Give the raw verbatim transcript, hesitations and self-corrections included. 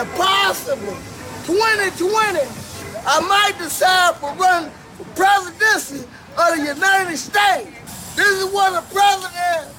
that possibly twenty twenty, I might decide for running for presidency of the United States. This is what the president